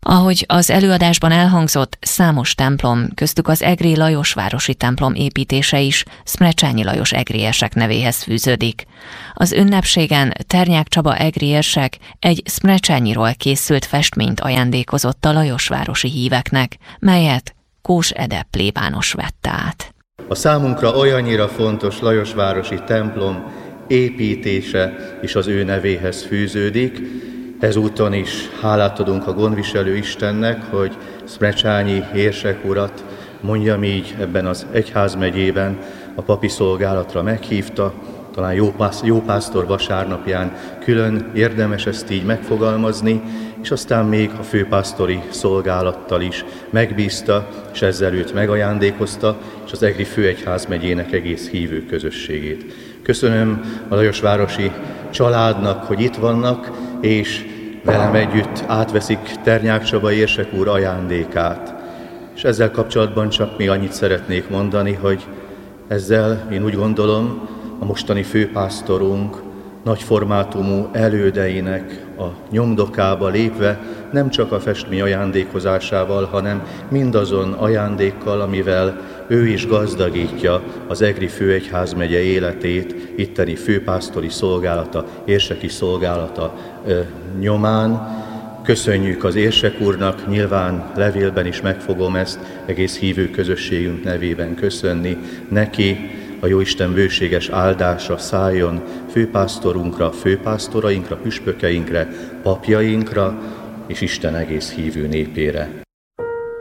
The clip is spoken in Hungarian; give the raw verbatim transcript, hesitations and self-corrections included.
Ahogy az előadásban elhangzott, számos templom, köztük az egri lajosvárosi templom építése is Szmrecsányi Lajos egri érsek nevéhez fűződik. Az ünnepségen Ternyák Csaba egri érsek egy Szmrecsányiról készült festményt ajándékozott a lajosvárosi híveknek, melyet Kós Ede plébános vette át. A számunkra olyannyira fontos lajosvárosi templom építése is az ő nevéhez fűződik. Ezúton is hálát adunk a gondviselő Istennek, hogy Szmrecsányi érsek urat, mondjam így, ebben az egyházmegyében a papi szolgálatra meghívta. Talán jó, pász, jó pásztor vasárnapján külön érdemes ezt így megfogalmazni, és aztán még a főpásztori szolgálattal is megbízta, és ezzel őt megajándékozta, és az egri főegyházmegyének egész hívő közösségét. Köszönöm a lajosvárosi családnak, hogy itt vannak, és velem együtt átveszik Ternyák Csaba érsek úr ajándékát. És ezzel kapcsolatban csak még annyit szeretnék mondani, hogy ezzel én úgy gondolom, a mostani főpásztorunk nagy formátumú elődeinek a nyomdokába lépve nem csak a festmény ajándékozásával, hanem mindazon ajándékkal, amivel ő is gazdagítja az egri főegyházmegye életét, itteni főpásztori szolgálata, érseki szolgálata ö, nyomán. Köszönjük az érsek úrnak, nyilván levélben is meg fogom ezt egész hívő közösségünk nevében köszönni neki. A Jóisten bőséges áldása szálljon főpásztorunkra, főpásztorainkra, püspökeinkre, papjainkra és Isten egész hívő népére.